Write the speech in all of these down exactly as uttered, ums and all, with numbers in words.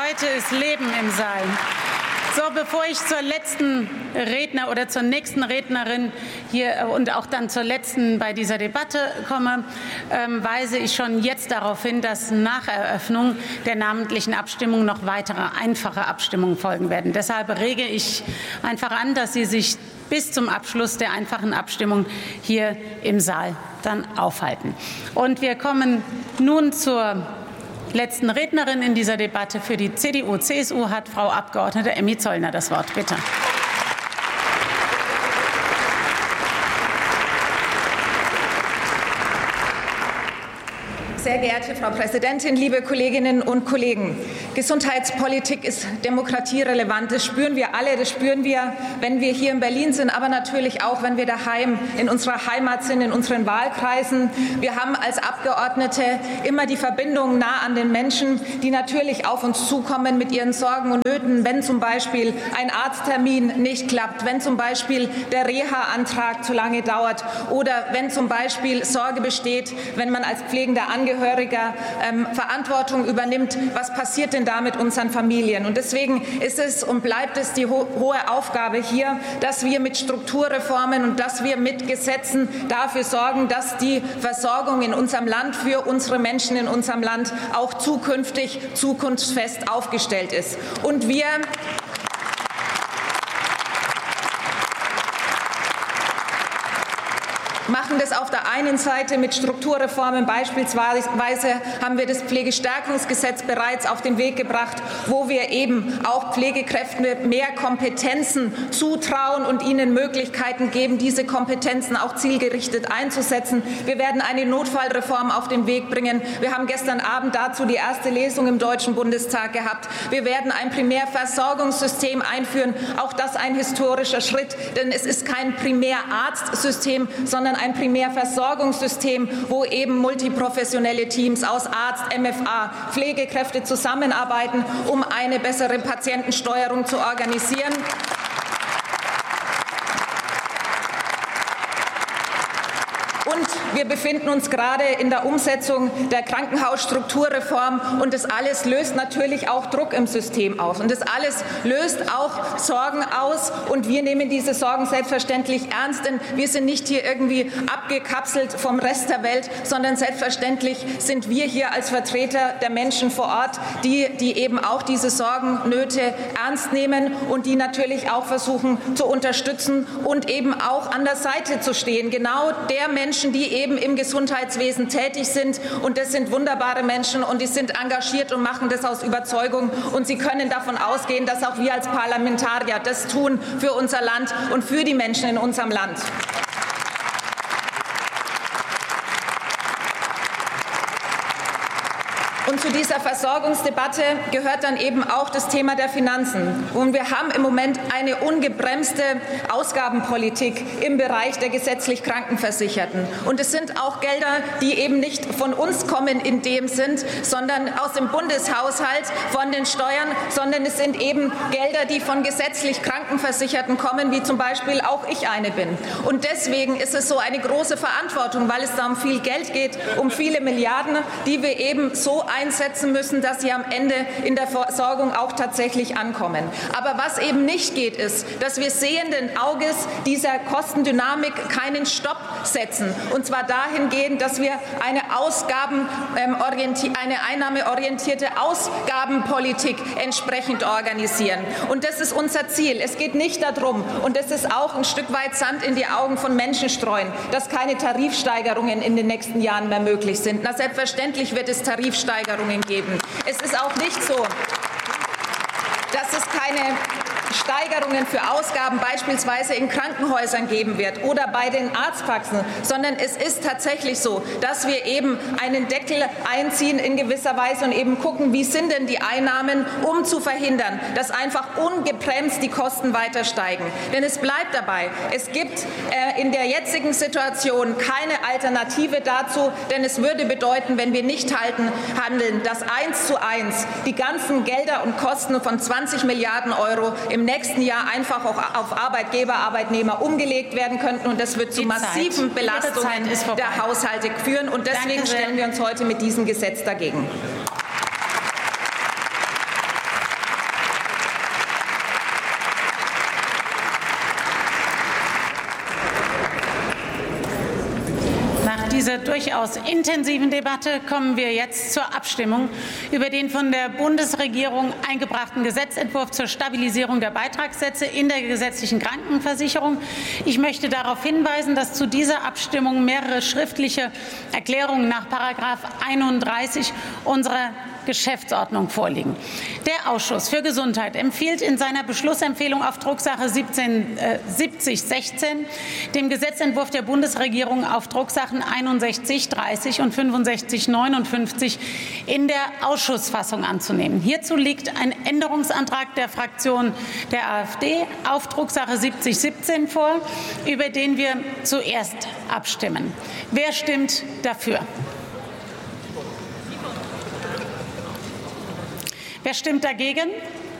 Heute ist Leben im Saal. So, bevor ich zur letzten Redner oder zur nächsten Rednerin hier und auch dann zur letzten bei dieser Debatte komme, ähm, weise ich schon jetzt darauf hin, dass nach Eröffnung der namentlichen Abstimmung noch weitere einfache Abstimmungen folgen werden. Deshalb rege ich einfach an, dass Sie sich bis zum Abschluss der einfachen Abstimmung hier im Saal dann aufhalten. Und wir kommen nun zur letzten Rednerin in dieser Debatte. Für die C D U C S U hat Frau Abgeordnete Emmy Zollner das Wort. Bitte. Sehr geehrte Frau Präsidentin, liebe Kolleginnen und Kollegen! Gesundheitspolitik ist demokratierelevant. Das spüren wir alle. Das spüren wir, wenn wir hier in Berlin sind, aber natürlich auch, wenn wir daheim in unserer Heimat sind, in unseren Wahlkreisen. Wir haben als Abgeordnete immer die Verbindung nah an den Menschen, die natürlich auf uns zukommen mit ihren Sorgen und Nöten, wenn zum Beispiel ein Arzttermin nicht klappt, wenn zum Beispiel der Reha-Antrag zu lange dauert oder wenn zum Beispiel Sorge besteht, wenn man als pflegender Angehöriger ähm, Verantwortung übernimmt. Was passiert denn da mit unseren Familien? Und deswegen ist es und bleibt es die ho hohe Aufgabe hier, dass wir mit Strukturreformen und dass wir mit Gesetzen dafür sorgen, dass die Versorgung in unserem Land für unsere Menschen in unserem Land auch zukünftig zukunftsfest aufgestellt ist. Und wir machen das auf der einen Seite mit Strukturreformen. Beispielsweise haben wir das Pflegestärkungsgesetz bereits auf den Weg gebracht, wo wir eben auch Pflegekräften mehr Kompetenzen zutrauen und ihnen Möglichkeiten geben, diese Kompetenzen auch zielgerichtet einzusetzen. Wir werden eine Notfallreform auf den Weg bringen. Wir haben gestern Abend dazu die erste Lesung im Deutschen Bundestag gehabt. Wir werden ein Primärversorgungssystem einführen. Auch das ein historischer Schritt, denn es ist kein Primärarztsystem, sondern ein Primärversorgungssystem, wo eben multiprofessionelle Teams aus Arzt, M F A, Pflegekräfte zusammenarbeiten, um eine bessere Patientensteuerung zu organisieren. Und wir befinden uns gerade in der Umsetzung der Krankenhausstrukturreform. Und das alles löst natürlich auch Druck im System aus. Und das alles löst auch Sorgen aus. Und wir nehmen diese Sorgen selbstverständlich ernst, denn wir sind nicht hier irgendwie abgekapselt vom Rest der Welt, sondern selbstverständlich sind wir hier als Vertreter der Menschen vor Ort, die, die eben auch diese Sorgen, Nöte ernst nehmen und die natürlich auch versuchen zu unterstützen und eben auch an der Seite zu stehen. Genau der Menschen, die eben im Gesundheitswesen tätig sind. Und das sind wunderbare Menschen und die sind engagiert und machen das aus Überzeugung. Und Sie können davon ausgehen, dass auch wir als Parlamentarier das tun für unser Land und für die Menschen in unserem Land. Und zu dieser Versorgungsdebatte gehört dann eben auch das Thema der Finanzen. Und wir haben im Moment eine ungebremste Ausgabenpolitik im Bereich der gesetzlich Krankenversicherten. Und es sind auch Gelder, die eben nicht von uns kommen in dem Sinn, sondern aus dem Bundeshaushalt, von den Steuern, sondern es sind eben Gelder, die von gesetzlich Krankenversicherten kommen, wie zum Beispiel auch ich eine bin. Und deswegen ist es so eine große Verantwortung, weil es da um viel Geld geht, um viele Milliarden, die wir eben so einsetzen müssen, dass sie am Ende in der Versorgung auch tatsächlich ankommen. Aber was eben nicht geht, ist, dass wir sehenden Auges dieser Kostendynamik keinen Stopp setzen. Und zwar dahingehend, dass wir eine, Ausgaben, ähm, eine einnahmeorientierte Ausgabenpolitik entsprechend organisieren. Und das ist unser Ziel. Es geht nicht darum, und das ist auch ein Stück weit Sand in die Augen von Menschen streuen, dass keine Tarifsteigerungen in den nächsten Jahren mehr möglich sind. Na, selbstverständlich wird es Tarifsteigerungen geben. Es ist auch nicht so, dass es keine Steigerungen für Ausgaben beispielsweise in Krankenhäusern geben wird oder bei den Arztpraxen, sondern es ist tatsächlich so, dass wir eben einen Deckel einziehen in gewisser Weise und eben gucken, wie sind denn die Einnahmen, um zu verhindern, dass einfach ungebremst die Kosten weiter steigen. Denn es bleibt dabei, es gibt äh, in der jetzigen Situation keine Alternative dazu, denn es würde bedeuten, wenn wir nicht halten, handeln, dass eins zu eins die ganzen Gelder und Kosten von zwanzig Milliarden Euro im nächsten Jahr einfach auch auf Arbeitgeber, Arbeitnehmer umgelegt werden könnten. Und das wird zu massiven Belastungen der Haushalte führen. Und deswegen stellen wir uns heute mit diesem Gesetz dagegen. durchaus intensiven Debatte kommen wir jetzt zur Abstimmung über den von der Bundesregierung eingebrachten Gesetzentwurf zur Stabilisierung der Beitragssätze in der gesetzlichen Krankenversicherung. Ich möchte darauf hinweisen, dass zu dieser Abstimmung mehrere schriftliche Erklärungen nach Paragraph einunddreißig unserer Geschäftsordnung vorliegen. Der Ausschuss für Gesundheit empfiehlt in seiner Beschlussempfehlung auf Drucksache siebzig sechzehn dem Gesetzentwurf der Bundesregierung auf Drucksachen einundsechzig dreißig und fünfundsechzig neunundfünfzig in der Ausschussfassung anzunehmen. Hierzu liegt ein Änderungsantrag der Fraktion der AfD auf Drucksache siebzig siebzehn vor, über den wir zuerst abstimmen. Wer stimmt dafür? Wer stimmt dagegen?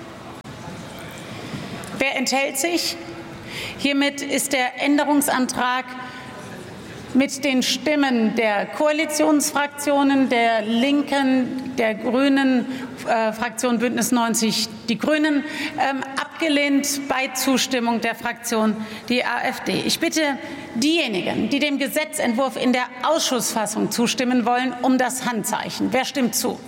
Wer enthält sich? Hiermit ist der Änderungsantrag mit den Stimmen der Koalitionsfraktionen, der Linken, der Grünen, äh, Fraktion Bündnis neunzig Die Grünen, ähm, abgelehnt bei Zustimmung der Fraktion die AfD. Ich bitte diejenigen, die dem Gesetzentwurf in der Ausschussfassung zustimmen wollen, um das Handzeichen. Wer stimmt zu?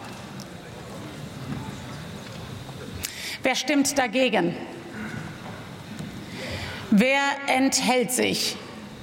Wer stimmt dagegen? Wer enthält sich?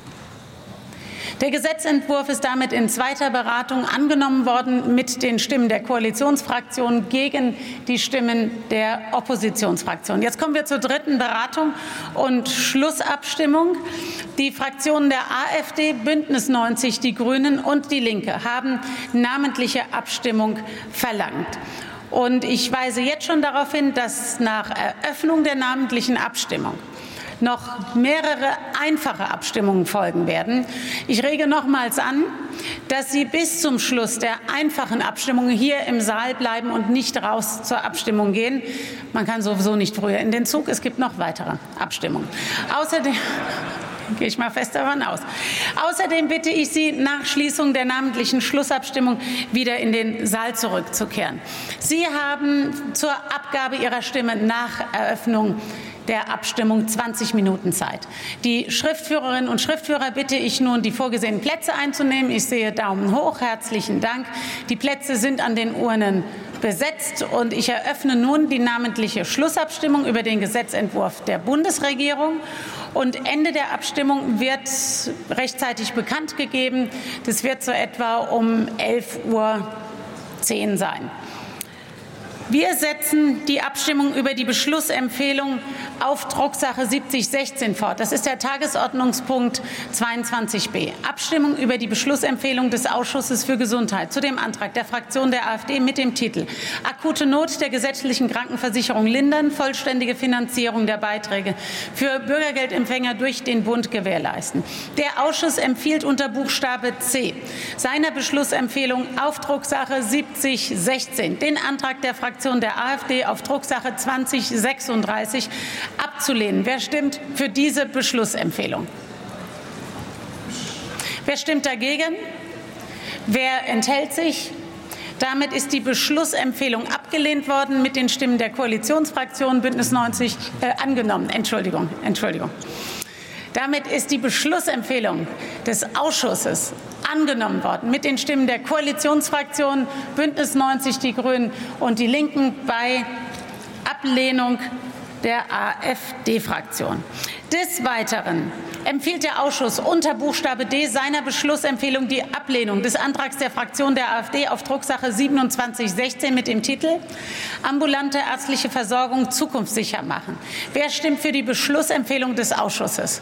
Der Gesetzentwurf ist damit in zweiter Beratung angenommen worden mit den Stimmen der Koalitionsfraktionen gegen die Stimmen der Oppositionsfraktionen. Jetzt kommen wir zur dritten Beratung und Schlussabstimmung. Die Fraktionen der AfD, Bündnis neunzig, die Grünen und die Linke haben namentliche Abstimmung verlangt. Und ich weise jetzt schon darauf hin, dass nach Eröffnung der namentlichen Abstimmung noch mehrere einfache Abstimmungen folgen werden. Ich rege nochmals an, dass Sie bis zum Schluss der einfachen Abstimmung hier im Saal bleiben und nicht raus zur Abstimmung gehen. Man kann sowieso nicht früher in den Zug. Es gibt noch weitere Abstimmungen. Außerdem gehe ich mal fest davon aus. Außerdem bitte ich Sie, nach Schließung der namentlichen Schlussabstimmung wieder in den Saal zurückzukehren. Sie haben zur Abgabe Ihrer Stimme nach Eröffnung der Abstimmung zwanzig Minuten Zeit. Die Schriftführerinnen und Schriftführer bitte ich nun, die vorgesehenen Plätze einzunehmen. Ich sehe Daumen hoch. Herzlichen Dank. Die Plätze sind an den Urnen besetzt und ich eröffne nun die namentliche Schlussabstimmung über den Gesetzentwurf der Bundesregierung. Und Ende der Abstimmung wird rechtzeitig bekannt gegeben. Das wird so etwa um elf Uhr zehn sein. Wir setzen die Abstimmung über die Beschlussempfehlung auf Drucksache siebzig sechzehn fort. Das ist der Tagesordnungspunkt zweiundzwanzig b. Abstimmung über die Beschlussempfehlung des Ausschusses für Gesundheit zu dem Antrag der Fraktion der AfD mit dem Titel Akute Not der gesetzlichen Krankenversicherung lindern, vollständige Finanzierung der Beiträge für Bürgergeldempfänger durch den Bund gewährleisten. Der Ausschuss empfiehlt unter Buchstabe C seiner Beschlussempfehlung auf Drucksache siebzig sechzehn den Antrag der Fraktion der AfD auf Drucksache zwanzig sechsunddreißig abzulehnen. Wer stimmt für diese Beschlussempfehlung? Wer stimmt dagegen? Wer enthält sich? Damit ist die Beschlussempfehlung abgelehnt worden mit den Stimmen der Koalitionsfraktionen Bündnis neunzig äh, angenommen. Entschuldigung, Entschuldigung. Damit ist die Beschlussempfehlung des Ausschusses angenommen worden mit den Stimmen der Koalitionsfraktionen Bündnis neunzig, die Grünen und die Linken bei Ablehnung der AfD-Fraktion. Des Weiteren empfiehlt der Ausschuss unter Buchstabe D seiner Beschlussempfehlung die Ablehnung des Antrags der Fraktion der AfD auf Drucksache siebenundzwanzig sechzehn mit dem Titel Ambulante ärztliche Versorgung zukunftssicher machen. Wer stimmt für die Beschlussempfehlung des Ausschusses?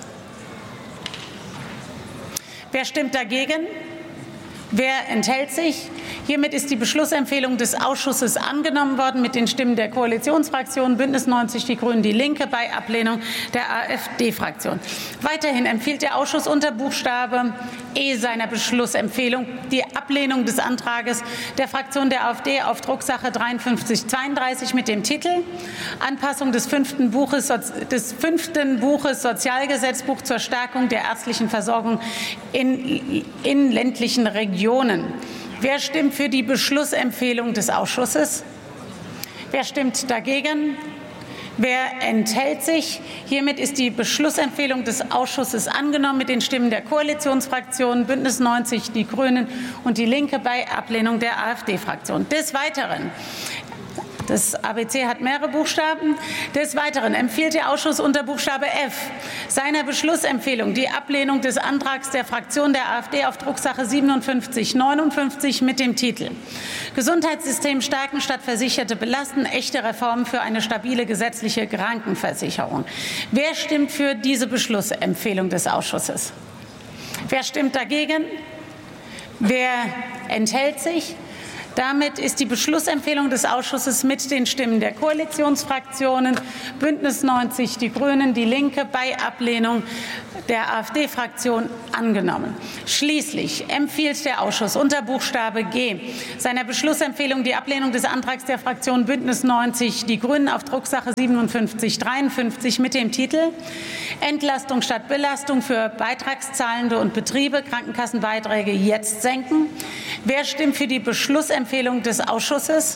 Wer stimmt dagegen? Wer enthält sich? Hiermit ist die Beschlussempfehlung des Ausschusses angenommen worden mit den Stimmen der Koalitionsfraktionen Bündnis neunzig, die Grünen, die Linke bei Ablehnung der AfD-Fraktion. Weiterhin empfiehlt der Ausschuss unter Buchstabe E seiner Beschlussempfehlung die Ablehnung des Antrages der Fraktion der AfD auf Drucksache dreiundfünfzig zweiunddreißig mit dem Titel Anpassung des fünften Buches, des fünften Buches Sozialgesetzbuch zur Stärkung der ärztlichen Versorgung in, in ländlichen Regionen. Wer stimmt für die Beschlussempfehlung des Ausschusses? Wer stimmt dagegen? Wer enthält sich? Hiermit ist die Beschlussempfehlung des Ausschusses angenommen mit den Stimmen der Koalitionsfraktionen Bündnis neunzig, die Grünen und die Linke bei Ablehnung der AfD-Fraktion. Des Weiteren Das A B C hat mehrere Buchstaben. Des Weiteren empfiehlt der Ausschuss unter Buchstabe F seiner Beschlussempfehlung die Ablehnung des Antrags der Fraktion der AfD auf Drucksache siebenundfünfzig neunundfünfzig mit dem Titel Gesundheitssystem stärken statt Versicherte belasten, echte Reformen für eine stabile gesetzliche Krankenversicherung. Wer stimmt für diese Beschlussempfehlung des Ausschusses? Wer stimmt dagegen? Wer enthält sich? Damit ist die Beschlussempfehlung des Ausschusses mit den Stimmen der Koalitionsfraktionen Bündnis neunzig, die Grünen, die Linke bei Ablehnung der AfD-Fraktion angenommen. Schließlich empfiehlt der Ausschuss unter Buchstabe G seiner Beschlussempfehlung die Ablehnung des Antrags der Fraktion Bündnis neunzig, die Grünen auf Drucksache siebenundfünfzig dreiundfünfzig mit dem Titel Entlastung statt Belastung für Beitragszahlende und Betriebe, Krankenkassenbeiträge jetzt senken. Wer stimmt für die Beschlussempfehlung des Ausschusses?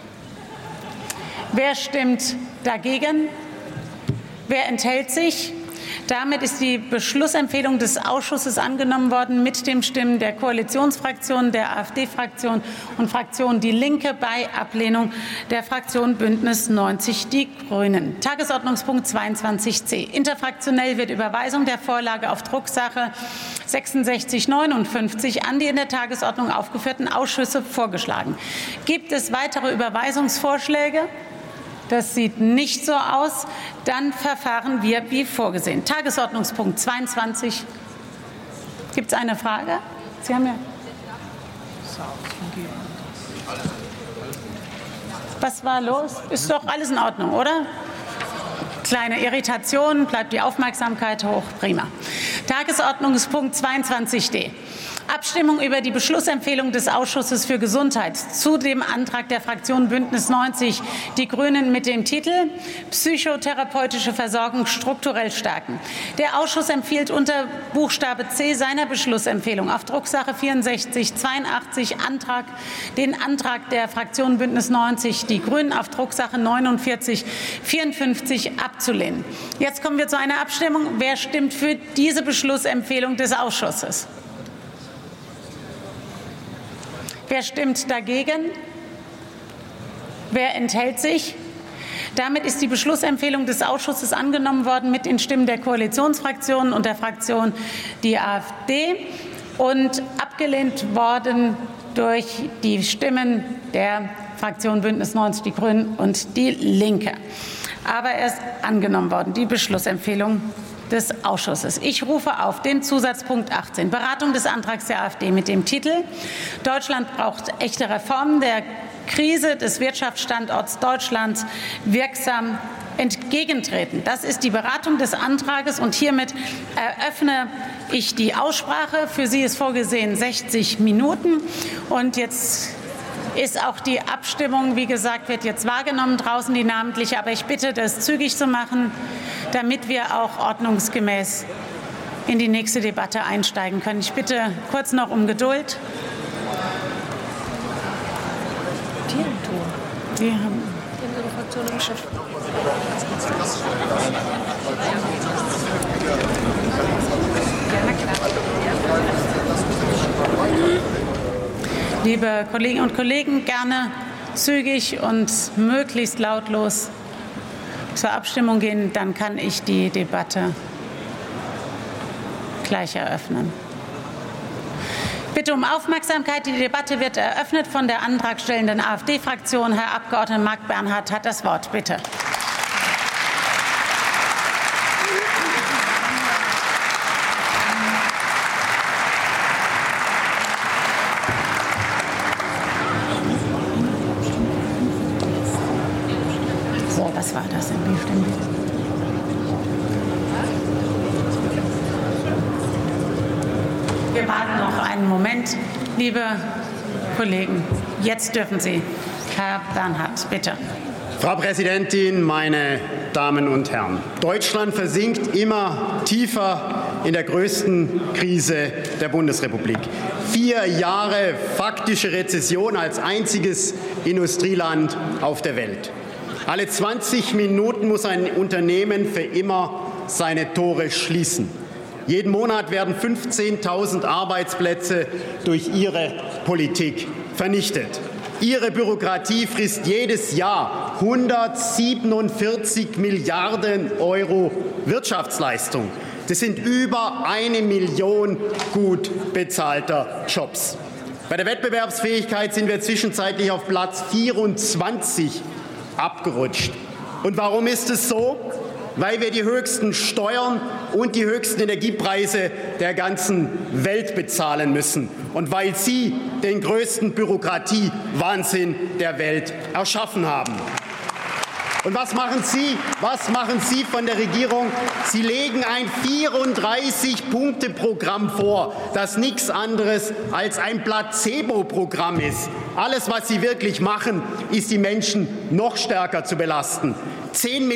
Wer stimmt dagegen? Wer enthält sich? Damit ist die Beschlussempfehlung des Ausschusses angenommen worden mit den Stimmen der Koalitionsfraktionen, der AfD-Fraktion und Fraktion Die Linke bei Ablehnung der Fraktion Bündnis neunzig, die Grünen. Tagesordnungspunkt zweiundzwanzig c. Interfraktionell wird Überweisung der Vorlage auf Drucksache sechsundsechzig neunundfünfzig an die in der Tagesordnung aufgeführten Ausschüsse vorgeschlagen. Gibt es weitere Überweisungsvorschläge? Das sieht nicht so aus. Dann verfahren wir wie vorgesehen. Tagesordnungspunkt zweiundzwanzig. Gibt es eine Frage? Sie haben ja. Was war los? Ist doch alles in Ordnung, oder? Kleine Irritation, bleibt die Aufmerksamkeit hoch. Prima. Tagesordnungspunkt zweiundzwanzig d. Abstimmung über die Beschlussempfehlung des Ausschusses für Gesundheit zu dem Antrag der Fraktion Bündnis neunzig, die Grünen mit dem Titel Psychotherapeutische Versorgung strukturell stärken. Der Ausschuss empfiehlt unter Buchstabe C seiner Beschlussempfehlung auf Drucksache vierundsechzig zweiundachtzig Antrag, den Antrag der Fraktion Bündnis neunzig, die Grünen auf Drucksache neunundvierzig vierundfünfzig abzulehnen. Jetzt kommen wir zu einer Abstimmung. Wer stimmt für diese Beschlussempfehlung des Ausschusses? Wer stimmt dagegen? Wer enthält sich? Damit ist die Beschlussempfehlung des Ausschusses angenommen worden mit den Stimmen der Koalitionsfraktionen und der Fraktion die AfD und abgelehnt worden durch die Stimmen der Fraktion Bündnis neunzig, die Grünen und die Linke. Aber er ist angenommen worden, die Beschlussempfehlung des Ausschusses. Ich rufe auf den Zusatzpunkt achtzehn, Beratung des Antrags der AfD mit dem Titel Deutschland braucht echte Reformen der Krise des Wirtschaftsstandorts Deutschlands wirksam entgegentreten. Das ist die Beratung des Antrages und hiermit eröffne ich die Aussprache. Für Sie ist vorgesehen sechzig Minuten und jetzt ist auch die Abstimmung, wie gesagt, wird jetzt wahrgenommen, draußen die namentliche. Aber ich bitte, das zügig zu machen, damit wir auch ordnungsgemäß in die nächste Debatte einsteigen können. Ich bitte kurz noch um Geduld. Die haben ihre Fraktion im Chef. Liebe Kolleginnen und Kollegen, gerne zügig und möglichst lautlos zur Abstimmung gehen, dann kann ich die Debatte gleich eröffnen. Bitte um Aufmerksamkeit. Die Debatte wird eröffnet von der antragstellenden AfD-Fraktion. Herr Abgeordneter Marc Bernhard hat das Wort. Bitte. So, was war das denn? Wie stimmt? Wir warten noch einen Moment, liebe Kollegen. Jetzt dürfen Sie. Herr Bernhard, bitte. Frau Präsidentin, meine Damen und Herren! Deutschland versinkt immer tiefer in der größten Krise der Bundesrepublik. Vier Jahre faktische Rezession als einziges Industrieland auf der Welt. Alle zwanzig Minuten muss ein Unternehmen für immer seine Tore schließen. Jeden Monat werden fünfzehntausend Arbeitsplätze durch Ihre Politik vernichtet. Ihre Bürokratie frisst jedes Jahr hundertsiebenundvierzig Milliarden Euro Wirtschaftsleistung. Das sind über eine Million gut bezahlter Jobs. Bei der Wettbewerbsfähigkeit sind wir zwischenzeitlich auf Platz vierundzwanzig abgerutscht. Und warum ist es so? Weil wir die höchsten Steuern und die höchsten Energiepreise der ganzen Welt bezahlen müssen und weil Sie den größten Bürokratiewahnsinn der Welt erschaffen haben. Und was machen Sie? Was machen Sie von der Regierung? Sie legen ein vierunddreißig-Punkte-Programm vor, das nichts anderes als ein Placebo-Programm ist. Alles, was Sie wirklich machen, ist, die Menschen noch stärker zu belasten. Zehn